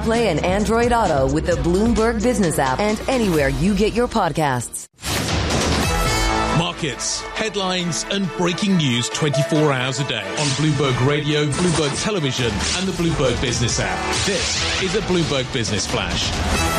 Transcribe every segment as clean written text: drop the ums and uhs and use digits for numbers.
CarPlay and Android Auto with the Bloomberg Business app and anywhere you get your podcasts. Markets, headlines and breaking news 24 hours a day on Bloomberg Radio, Bloomberg Television and the Bloomberg Business app. This is a Bloomberg Business Flash.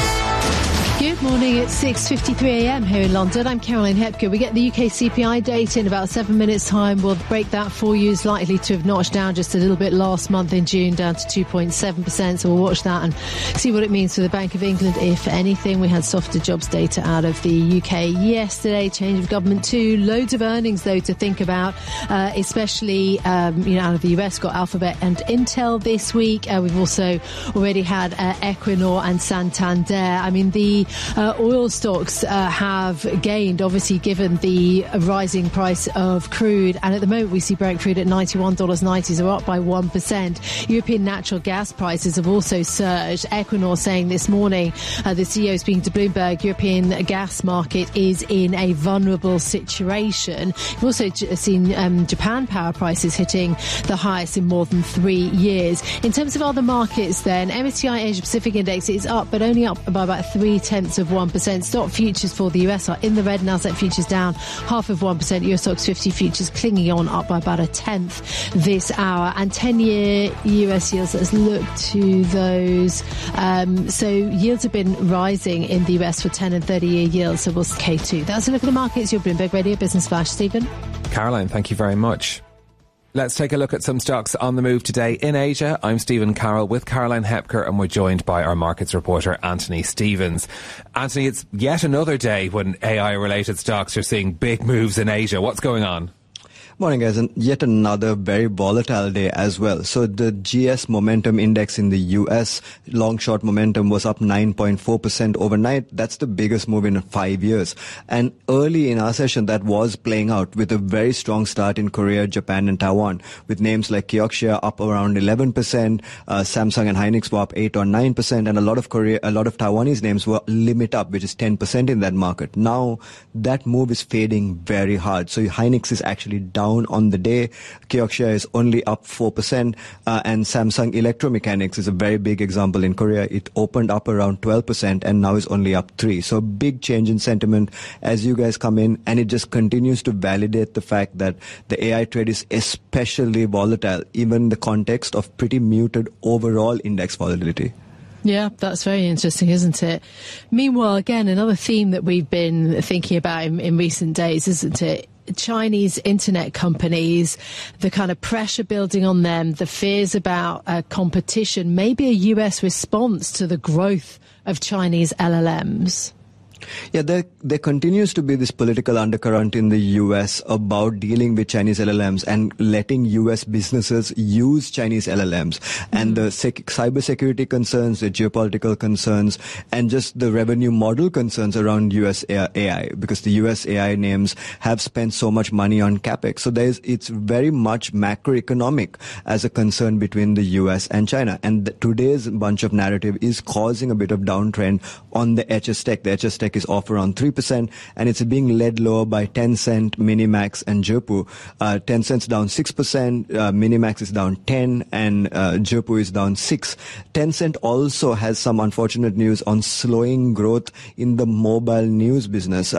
Good morning. It's 6:53 a.m. here in London. I'm Caroline Hepker. We get the UK CPI data in about 7 minutes' time. We'll break that for you. It's likely to have notched down just a little bit last month in June, down to 2.7%. So we'll watch that and see what it means for the Bank of England, if anything. We had softer jobs data out of the UK yesterday. Change of government too. Loads of earnings, though, to think about, especially out of the US. Got Alphabet and Intel this week. We've also already had Equinor and Santander. I mean, the oil stocks have gained, obviously, given the rising price of crude. And at the moment, we see Brent crude at $91.90, so up by 1%. European natural gas prices have also surged. Equinor saying this morning, the CEO speaking to Bloomberg, European gas market is in a vulnerable situation. We've also seen Japan power prices hitting the highest in more than 3 years. In terms of other markets, then, MSCI Asia Pacific Index is up, but only up by about 0.3%. Stock futures for the US are in the red. Nasdaq futures down 0.5%. Eurostoxx 50 futures clinging on, up by about 1/10 this hour. And 10-year US yields, let's look to those. So yields have been rising in the US for 10 and 30-year yields. So we'll K2. That's a look at the markets. Your Bloomberg Radio Business Flash. Stephen. Caroline, thank you very much. Let's take a look at some stocks on the move today in Asia. I'm Stephen Carroll with Caroline Hepker, and we're joined by our markets reporter, Anthony Stevens. Anthony, it's yet another day when AI-related stocks are seeing big moves in Asia. What's going on? Morning, guys, and yet another very volatile day as well. So the GS Momentum Index in the US, long-short momentum, was up 9.4% overnight. That's the biggest move in 5 years. And early in our session, that was playing out with a very strong start in Korea, Japan, and Taiwan, with names like Kioxia up around 11%, Samsung and Hynix were up 8 or 9%, and a lot of Taiwanese names were limit up, which is 10% in that market. Now, that move is fading very hard. So Hynix is actually down on the day. Kioxia is only up 4%, and Samsung Electromechanics is a very big example in Korea. It opened up around 12% and now is only up 3%. So big change in sentiment as you guys come in, and it just continues to validate the fact that the AI trade is especially volatile, even in the context of pretty muted overall index volatility. Yeah, that's very interesting, isn't it? Meanwhile, again, another theme that we've been thinking about in recent days, isn't it? Chinese internet companies, the kind of pressure building on them, the fears about competition, maybe a US response to the growth of Chinese LLMs. Yeah, there continues to be this political undercurrent in the US about dealing with Chinese LLMs and letting US businesses use Chinese LLMs. And the cybersecurity concerns, the geopolitical concerns, and just the revenue model concerns around US AI, because the US AI names have spent so much money on CapEx. So it's very much macroeconomic as a concern between the US and China. And today's bunch of narrative is causing a bit of downtrend on the HS Tech. The HS Tech is off around 3%, and it's being led lower by Tencent, Minimax, and Zhipu. Tencent's down 6%, Minimax is down 10%, and Zhipu is down 6%. Tencent also has some unfortunate news on slowing growth in the mobile games business.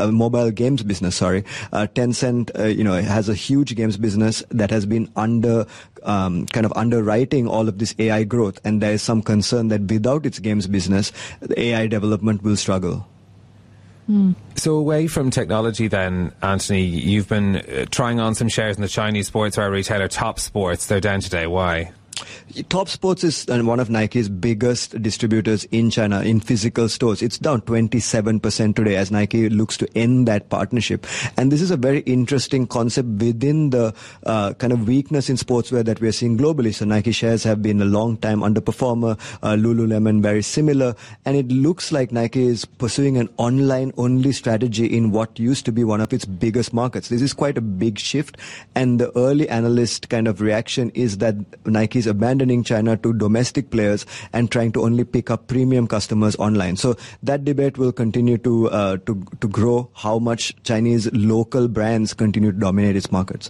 Tencent, has a huge games business that has been underwriting all of this AI growth, and there is some concern that without its games business, the AI development will struggle. So away from technology then, Anthony, you've been trying on some shares in the Chinese sportswear retailer Top Sports. They're down today. Why? Top Sports is one of Nike's biggest distributors in China in physical stores. It's down 27% today as Nike looks to end that partnership. And this is a very interesting concept within the kind of weakness in sportswear that we're seeing globally. So Nike shares have been a long time underperformer, Lululemon very similar, and it looks like Nike is pursuing an online-only strategy in what used to be one of its biggest markets. This is quite a big shift, and the early analyst kind of reaction is that Nike is abandoning China to domestic players and trying to only pick up premium customers online. So that debate will continue to grow, how much Chinese local brands continue to dominate its markets.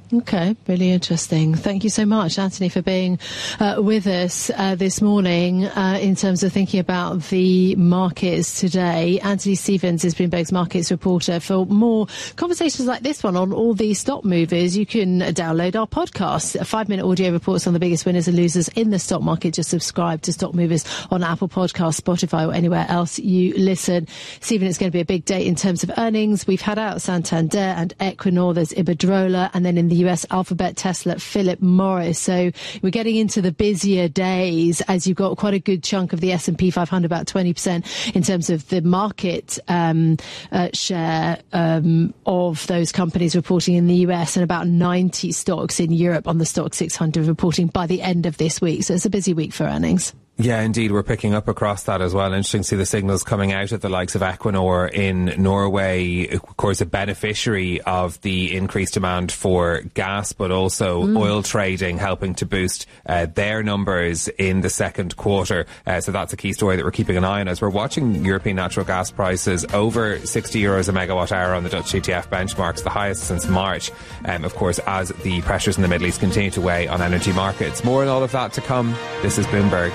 Okay, really interesting. Thank you so much, Anthony, for being with us this morning in terms of thinking about the markets today. Anthony Stevens is Bloomberg's markets reporter. For more conversations like this one on all these stock movers, you can download our podcast, 5-minute audio reports on the biggest winners and losers in the stock market. Just subscribe to Stock Movers on Apple Podcasts, Spotify or anywhere else you listen. Stephen, it's going to be a big day in terms of earnings. We've had out Santander and Equinor, there's Iberdrola, and then in the US, Alphabet, Tesla, Philip Morris. So we're getting into the busier days as you've got quite a good chunk of the S&P 500, about 20% in terms of the market share of those companies reporting in the US, and about 90 stocks in Europe on the Stock 600 reporting by the end of this week. So it's a busy week for earnings. Yeah, indeed. We're picking up across that as well. Interesting to see the signals coming out of the likes of Equinor in Norway, of course, a beneficiary of the increased demand for gas, but also oil trading, helping to boost their numbers in the second quarter. So that's a key story that we're keeping an eye on as we're watching European natural gas prices over 60 euros a megawatt hour on the Dutch TTF benchmarks, the highest since March. Of course, as the pressures in the Middle East continue to weigh on energy markets. More on all of that to come. This is Bloomberg.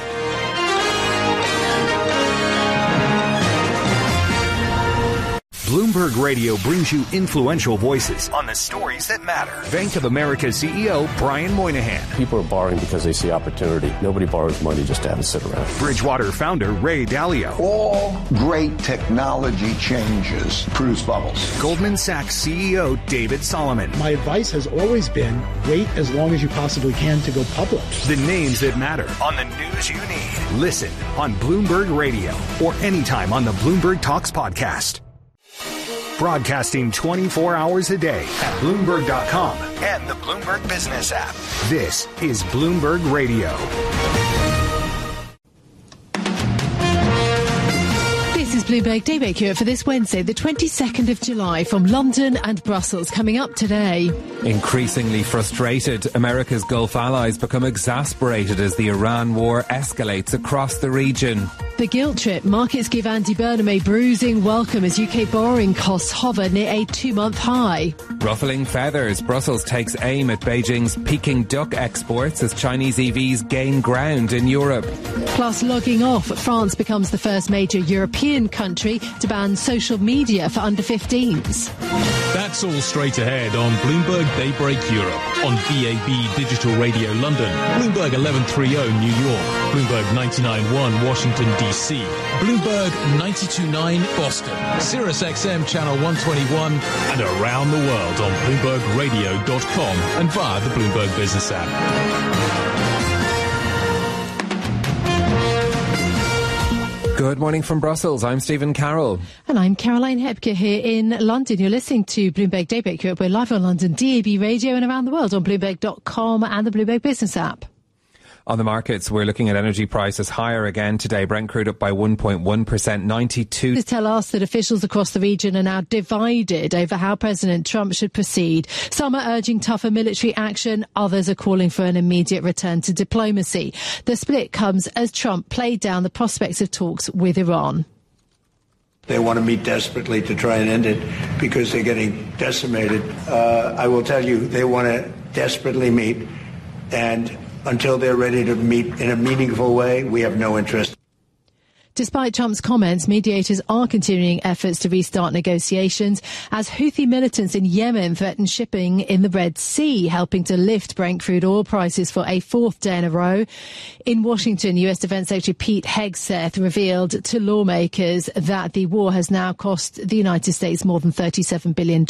Bloomberg Radio brings you influential voices on the stories that matter. Bank of America CEO Brian Moynihan. People are borrowing because they see opportunity. Nobody borrows money just to have it sit around. Bridgewater founder Ray Dalio. All great technology changes produce bubbles. Goldman Sachs CEO David Solomon. My advice has always been wait as long as you possibly can to go public. The names that matter on the news you need. Listen on Bloomberg Radio or anytime on the Bloomberg Talks podcast. Broadcasting 24 hours a day at Bloomberg.com and the Bloomberg Business app. This is Bloomberg Radio. This is Bloomberg Daybreak here for this Wednesday, the 22nd of July, from London and Brussels. Coming up today. Increasingly frustrated, America's Gulf allies become exasperated as the Iran war escalates across the region. The guilt trip. Markets give Andy Burnham a bruising welcome as UK borrowing costs hover near a 2-month high. Ruffling feathers. Brussels takes aim at Beijing's Peking duck exports as Chinese EVs gain ground in Europe. Plus, logging off. France becomes the first major European country to ban social media for under 15s. That's all straight ahead on Bloomberg Daybreak Europe, on DAB Digital Radio London, Bloomberg 1130 New York, Bloomberg 99.1 Washington DC, Bloomberg 92.9 Boston, Sirius XM Channel 121, and around the world on BloombergRadio.com and via the Bloomberg Business app. Good morning from Brussels. I'm Stephen Carroll. And I'm Caroline Hepker here in London. You're listening to Bloomberg Daybreak Europe. We're live on London DAB Radio and around the world on Bloomberg.com and the Bloomberg Business app. On the markets, we're looking at energy prices higher again today. Brent crude up by 1.1%, 92. Tell us that officials across the region are now divided over how President Trump should proceed. Some are urging tougher military action. Others are calling for an immediate return to diplomacy. The split comes as Trump played down the prospects of talks with Iran. They want to meet desperately to try and end it because they're getting decimated. I will tell you, they want to desperately meet, and until they're ready to meet in a meaningful way, we have no interest. Despite Trump's comments, mediators are continuing efforts to restart negotiations as Houthi militants in Yemen threaten shipping in the Red Sea, helping to lift Brent crude oil prices for a fourth day in a row. In Washington, US Defense Secretary Pete Hegseth revealed to lawmakers that the war has now cost the United States more than $37 billion.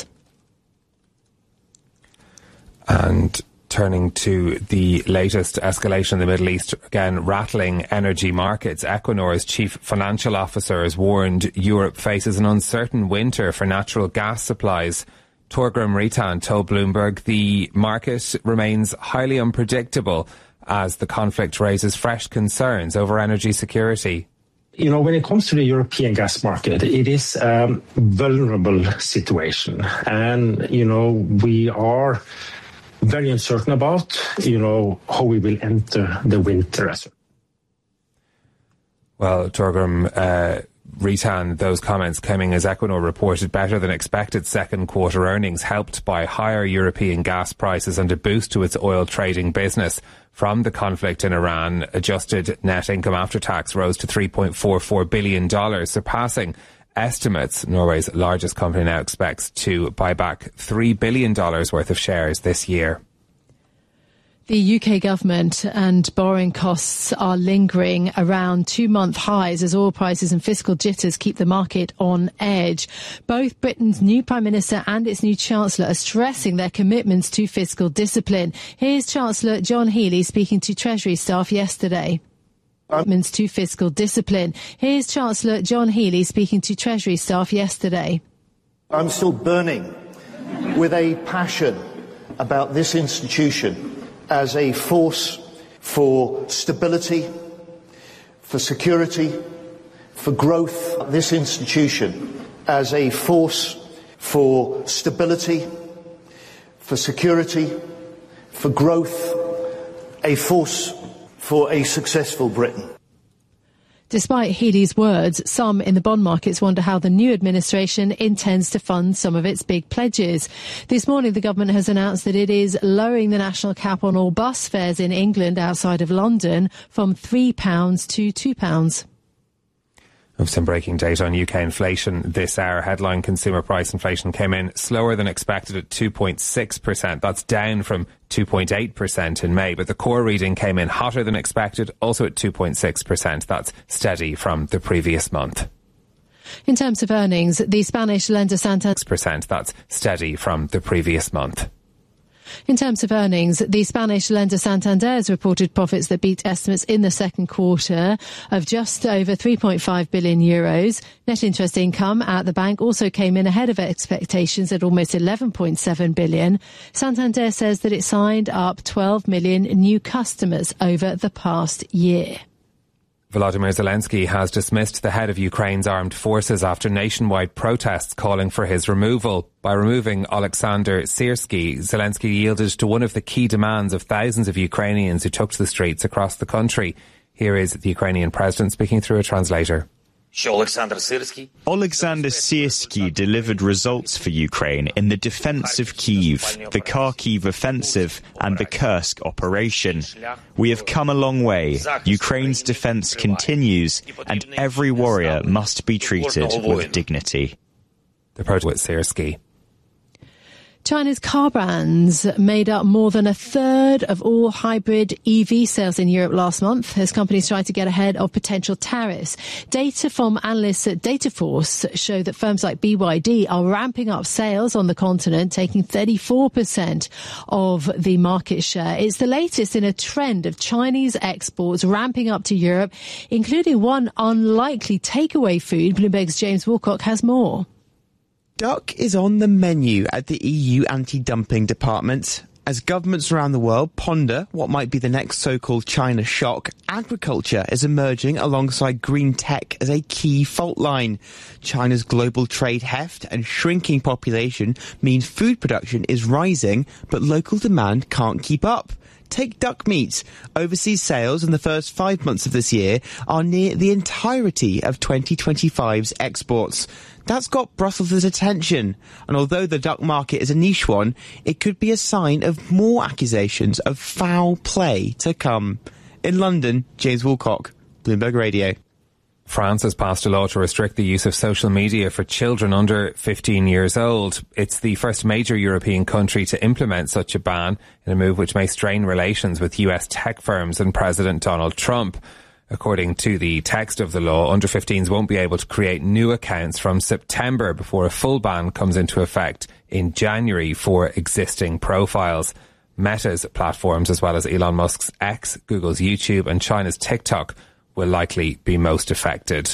And turning to the latest escalation in the Middle East, again rattling energy markets. Equinor's chief financial officer has warned Europe faces an uncertain winter for natural gas supplies. Torgrim Ritan told Bloomberg the market remains highly unpredictable as the conflict raises fresh concerns over energy security. You know, when it comes to the European gas market, it is a vulnerable situation. And, you know, we are very uncertain about, how we will enter the winter. Well, Torgrim Ritan, those comments coming as Equinor reported better than expected second quarter earnings, helped by higher European gas prices and a boost to its oil trading business from the conflict in Iran. Adjusted net income after tax rose to $3.44 billion, surpassing estimates. Norway's largest company now expects to buy back $3 billion worth of shares this year. The UK government and borrowing costs are lingering around 2-month highs as oil prices and fiscal jitters keep the market on edge. Both Britain's new Prime Minister and its new Chancellor are stressing their commitments to fiscal discipline. Here's Chancellor John Healey speaking to Treasury staff yesterday. Commitments to fiscal discipline. Here's Chancellor John Healey speaking to Treasury staff yesterday. I'm still burning with a passion about this institution as a force for stability, for security, for growth. This institution as a force for stability, for security, for growth, a force for a successful Britain. Despite Healey's words, some in the bond markets wonder how the new administration intends to fund some of its big pledges. This morning, the government has announced that it is lowering the national cap on all bus fares in England outside of London from £3 to £2. Of some breaking data on UK inflation this hour. Headline consumer price inflation came in slower than expected at 2.6%. That's down from 2.8% in May. But the core reading came in hotter than expected, also at 2.6%. That's steady from the previous month. In terms of earnings, the Spanish lender Santander... That's steady from the previous month. In terms of earnings, the Spanish lender Santander has reported profits that beat estimates in the second quarter of just over €3.5 billion. Net interest income at the bank also came in ahead of expectations at almost €11.7 billion. Santander says that it signed up 12 million new customers over the past year. Volodymyr Zelensky has dismissed the head of Ukraine's armed forces after nationwide protests calling for his removal. By removing Oleksandr Syrsky, Zelensky yielded to one of the key demands of thousands of Ukrainians who took to the streets across the country. Here is the Ukrainian president speaking through a translator. Oleksandr Syrsky delivered results for Ukraine in the defense of Kyiv, the Kharkiv offensive and the Kursk operation. We have come a long way. Ukraine's defense continues and every warrior must be treated with dignity. The protest with Syrsky. China's car brands made up more than a third of all hybrid EV sales in Europe last month as companies try to get ahead of potential tariffs. Data from analysts at Dataforce show that firms like BYD are ramping up sales on the continent, taking 34% of the market share. It's the latest in a trend of Chinese exports ramping up to Europe, including one unlikely takeaway food. Bloomberg's James Wilcock has more. Duck is on the menu at the EU anti-dumping department. As governments around the world ponder what might be the next so-called China shock, agriculture is emerging alongside green tech as a key fault line. China's global trade heft and shrinking population means food production is rising, but local demand can't keep up. Take duck meat. Overseas sales in the first 5 months of this year are near the entirety of 2025's exports. That's got Brussels' attention, and although the duck market is a niche one, it could be a sign of more accusations of foul play to come. In London, James Wilcock, Bloomberg Radio. France has passed a law to restrict the use of social media for children under 15 years old. It's the first major European country to implement such a ban, in a move which may strain relations with US tech firms and President Donald Trump. According to the text of the law, under-15s won't be able to create new accounts from September before a full ban comes into effect in January for existing profiles. Meta's platforms, as well as Elon Musk's X, Google's YouTube and China's TikTok, will likely be most affected.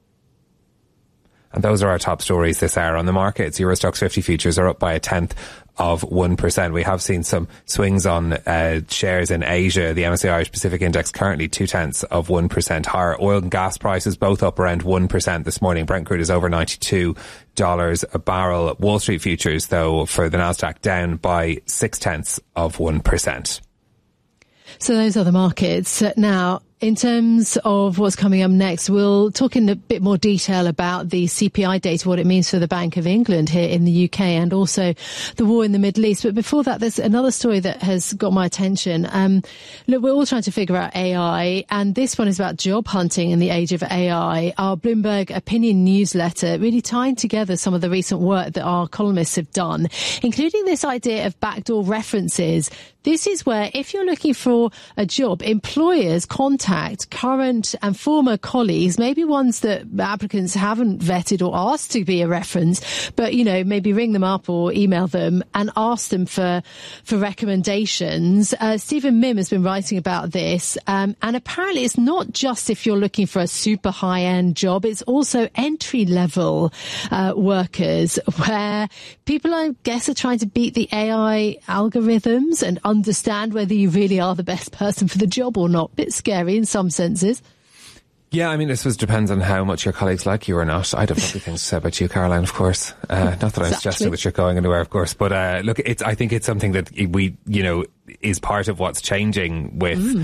And those are our top stories this hour on the markets. Euro Stoxx 50 futures are up by 0.1%. We have seen some swings on shares in Asia. The MSCI Irish Pacific Index currently 0.2% higher. Oil and gas prices both up around 1% this morning. Brent crude is over $92 a barrel. Wall Street futures, though, for the Nasdaq down by 0.6%. So those are the markets. Now, in terms of what's coming up next, we'll talk in a bit more detail about the CPI data, what it means for the Bank of England here in the UK, and also the war in the Middle East. But before that, there's another story that has got my attention. Look, we're all trying to figure out AI, and this one is about job hunting in the age of AI. Our Bloomberg Opinion newsletter really tying together some of the recent work that our columnists have done, including this idea of backdoor references. This is where, if you're looking for a job, employers contact current and former colleagues, maybe ones that applicants haven't vetted or asked to be a reference, but, you know, maybe ring them up or email them and ask them for recommendations. Stephen Mihm has been writing about this, and apparently it's not just if you're looking for a super high-end job, it's also entry-level workers, where people, I guess, are trying to beat the AI algorithms and understand whether you really are the best person for the job or not. Bit scary in some senses. Yeah, I mean, I suppose it depends on how much your colleagues like you or not. I'd have lovely things to say about you, Caroline, of course. Not that I'm suggesting that you're going anywhere, of course. But look, I think it's something that we, you know, is part of what's changing with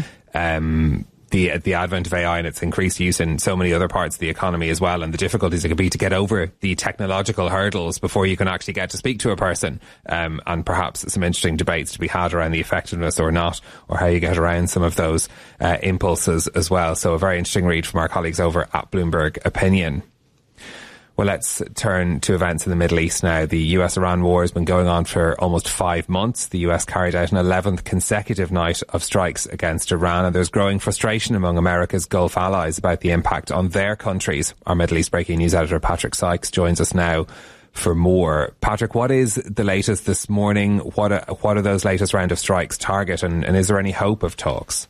the advent of AI and its increased use in so many other parts of the economy as well, and the difficulties it could be to get over the technological hurdles before you can actually get to speak to a person, and perhaps some interesting debates to be had around the effectiveness or not, or how you get around some of those impulses as well. So a very interesting read from our colleagues over at Bloomberg Opinion. Well, let's turn to events in the Middle East now. The US-Iran war has been going on for almost 5 months. The US carried out an 11th consecutive night of strikes against Iran, and there's growing frustration among America's Gulf allies about the impact on their countries. Our Middle East breaking news editor Patrick Sykes joins us now for more. Patrick, what is the latest this morning? What are those latest round of strikes target, and is there any hope of talks?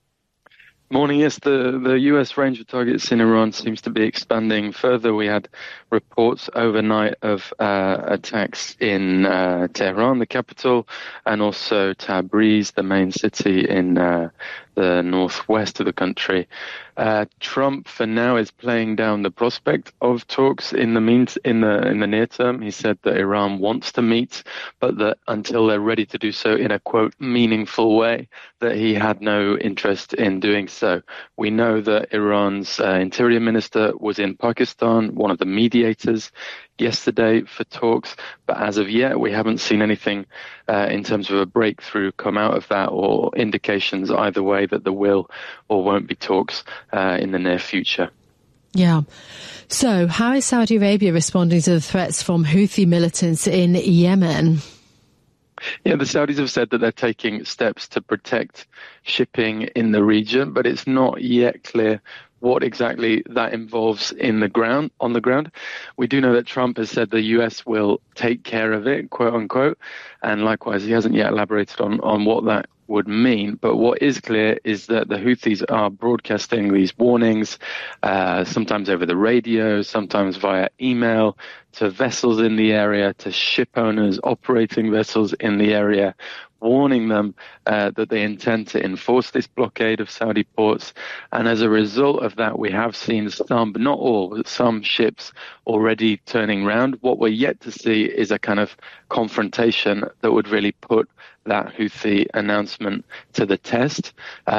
Morning. Yes, the US range of targets in Iran seems to be expanding further. We had reports overnight of attacks in Tehran, the capital, and also Tabriz, the main city in the northwest of the country. Trump, for now, is playing down the prospect of talks in the near term. He said that Iran wants to meet, but that until they're ready to do so in a, quote, meaningful way, that he had no interest in doing so. We know that Iran's interior minister was in Pakistan, one of the mediators, yesterday for talks, but as of yet we haven't seen anything in terms of a breakthrough come out of that, or indications either way that there will or won't be talks in the near future. Yeah. So how is Saudi Arabia responding to the threats from Houthi militants in Yemen? Yeah, the Saudis have said that they're taking steps to protect shipping in the region, but it's not yet clear what exactly that involves on the ground. We do know that Trump has said the US will take care of it, quote unquote, and likewise he hasn't yet elaborated on what that would mean. But what is clear is that the Houthis are broadcasting these warnings, sometimes over the radio, sometimes via email, to vessels in the area, to ship owners operating vessels in the area, warning them that they intend to enforce this blockade of Saudi ports. And as a result of that, we have seen some, but not all, but some ships already turning round. What we're yet to see is a kind of confrontation that would really put that Houthi announcement to the test.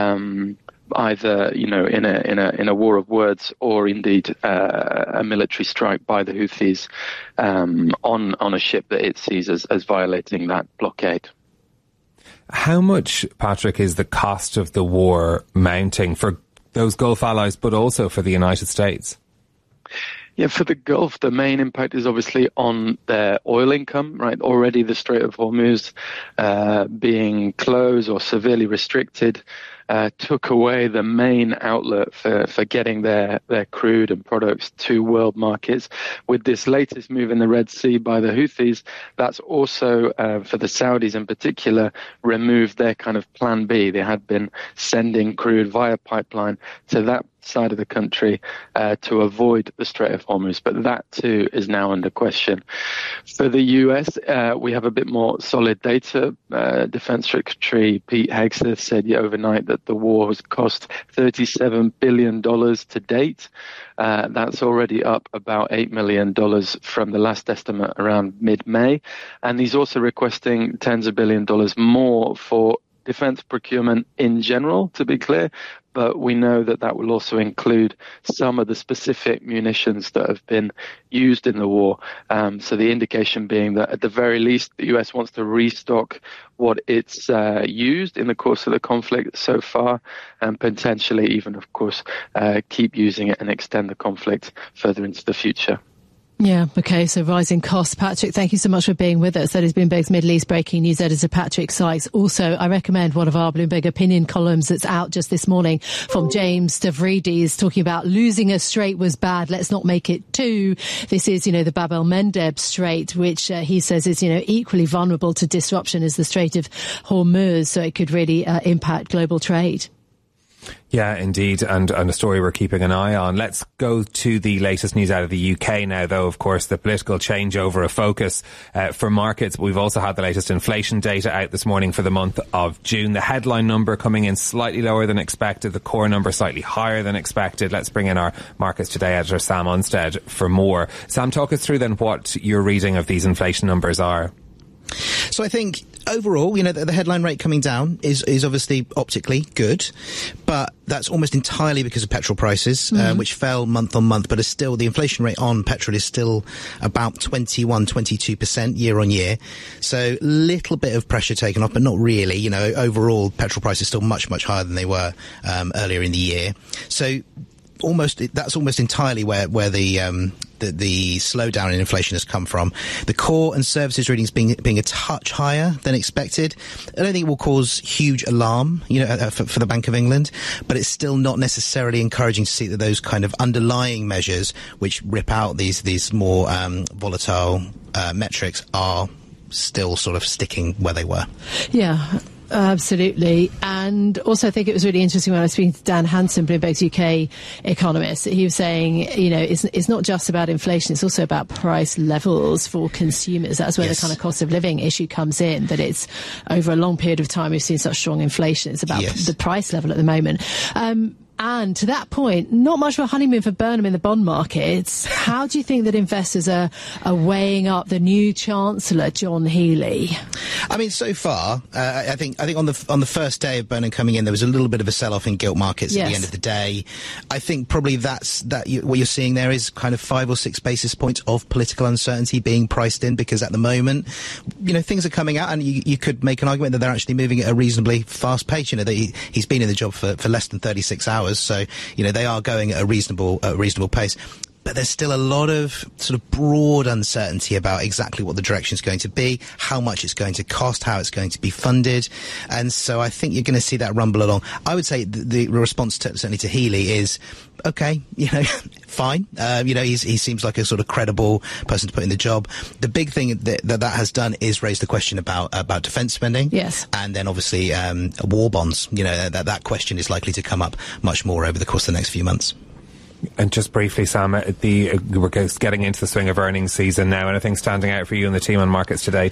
Either, you know, in a war of words, or indeed a military strike by the Houthis on a ship that it sees as violating that blockade. How much, Patrick, is the cost of the war mounting for those Gulf allies, but also for the United States? Yeah, for the Gulf, the main impact is obviously on their oil income, right? Already the Strait of Hormuz being closed or severely restricted took away the main outlet for getting their crude and products to world markets. With this latest move in the Red Sea by the Houthis, that's also, for the Saudis in particular, removed their kind of plan B. They had been sending crude via pipeline to that side of the country to avoid the Strait of Hormuz, but that too is now under question. For the US, we have a bit more solid data. Defense Secretary Pete Hegseth said overnight that the war has cost $37 billion to date. That's already up about $8 million from the last estimate around mid-May. And he's also requesting tens of billions of dollars more for defense procurement in general, to be clear, but we know that that will also include some of the specific munitions that have been used in the war. So the indication being that at the very least, the US wants to restock what it's used in the course of the conflict so far, and potentially even, of course, keep using it and extend the conflict further into the future. Yeah, okay, so rising costs. Patrick, thank you so much for being with us. That is Bloomberg's Middle East breaking news editor, Patrick Sykes. Also, I recommend one of our Bloomberg opinion columns that's out just this morning from James Stavridis, talking about losing a strait was bad, let's not make it two. This is, the Bab el-Mandeb Strait, which he says is, equally vulnerable to disruption as the Strait of Hormuz, so it could really impact global trade. Yeah, indeed, and a story we're keeping an eye on. Let's go to the latest news out of the UK now, though. Of course, the political changeover, a focus for markets. But we've also had the latest inflation data out this morning for the month of June. The headline number coming in slightly lower than expected, the core number slightly higher than expected. Let's bring in our Markets Today editor, Sam Unstead, for more. Sam, talk us through then what your reading of these inflation numbers are. So I think overall, the headline rate coming down is obviously optically good, but that's almost entirely because of petrol prices, which fell month on month, but the inflation rate on petrol is still about 22% year on year. So little bit of pressure taken off, but not really. Overall petrol prices still much, much higher than they were earlier in the year. So that's almost entirely where the slowdown in inflation has come from. The core and services readings being a touch higher than expected. I don't think it will cause huge alarm, for the Bank of England, but it's still not necessarily encouraging to see that those kind of underlying measures, which rip out these more volatile metrics, are still sort of sticking where they were. Yeah. Absolutely. And also I think it was really interesting when I was speaking to Dan Hansen, Bloomberg's UK economist. He was saying, it's not just about inflation, it's also about price levels for consumers. That's where the kind of cost of living issue comes in, that it's over a long period of time we've seen such strong inflation. It's about the price level at the moment. And to that point, not much of a honeymoon for Burnham in the bond markets. How do you think that investors are weighing up the new Chancellor, John Healey? I mean, so far, I think on the first day of Burnham coming in, there was a little bit of a sell-off in gilt markets at the end of the day. I think probably what you're seeing there is kind of 5 or 6 basis points of political uncertainty being priced in, because at the moment, things are coming out, and you could make an argument that they're actually moving at a reasonably fast pace. He's been in the job for less than 36 hours. So, they are going at a reasonable pace. But there's still a lot of sort of broad uncertainty about exactly what the direction is going to be, how much it's going to cost, how it's going to be funded. And so I think you're going to see that rumble along. I would say the response certainly to Healey is, okay, fine. He seems like a sort of credible person to put in the job. The big thing that has done is raise the question about defence spending. Yes. And then obviously war bonds. That question is likely to come up much more over the course of the next few months. And just briefly, Sam, we're getting into the swing of earnings season now. Anything standing out for you and the team on Markets Today?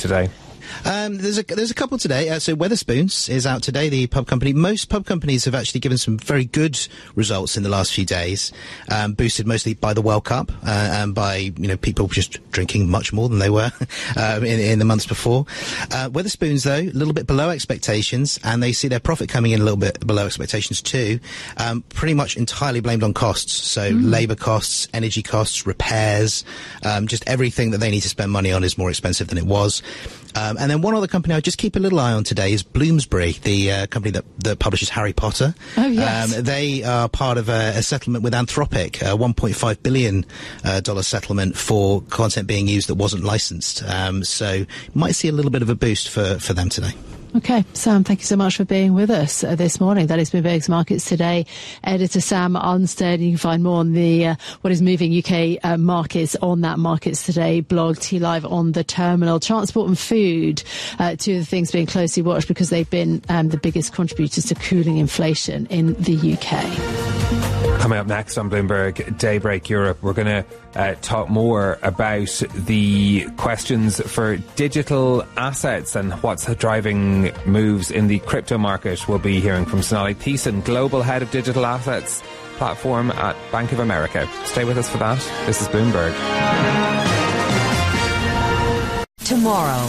There's a couple today. So Wetherspoons is out today, the pub company. Most pub companies have actually given some very good results in the last few days, boosted mostly by the World Cup and by people just drinking much more than they were in the months before. Wetherspoons, though, a little bit below expectations, and they see their profit coming in a little bit below expectations too. Pretty much entirely blamed on costs. So labour costs, energy costs, repairs, just everything that they need to spend money on is more expensive than it was. And then one other company I just keep a little eye on today is Bloomsbury, the company that publishes Harry Potter. Oh, yes. They are part of a settlement with Anthropic, a $1.5 billion settlement for content being used that wasn't licensed. So you might see a little bit of a boost for them today. Okay, Sam, thank you so much for being with us this morning. That is Bloomberg's Markets Today editor Sam Unstead. You can find more on the what is moving UK markets on that Markets Today blog. T-Live on the terminal. Transport and food, two of the things being closely watched because they've been the biggest contributors to cooling inflation in the UK. Coming up next on Bloomberg Daybreak Europe, we're going to talk more about the questions for digital assets and what's driving moves in the crypto market. We'll be hearing from Sonali Thiessen, Global Head of Digital Assets Platform at Bank of America. Stay with us for that. This is Bloomberg. Tomorrow